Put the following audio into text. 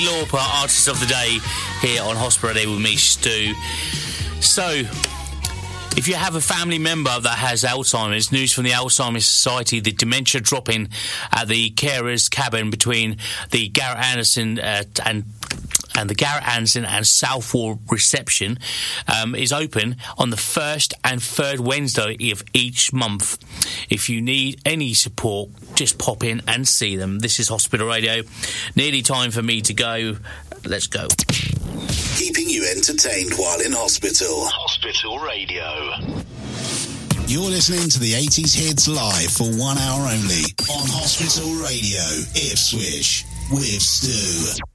Lauper, Artist of the Day, here on Hospital Radio with me, Stu. So, if you have a family member that has Alzheimer's, news from the Alzheimer's Society, the dementia drop-in at the carers' cabin between the Garrett Anderson and the Garrett Anderson and Southwall reception is open on the first and third Wednesday of each month. If you need any support, just pop in and see them. This is Hospital Radio. Nearly time for me to go. Let's go. Keeping you entertained while in hospital. Hospital Radio. You're listening to the 80s hits live for 1 hour only on Hospital Radio, Ipswich, with Stu.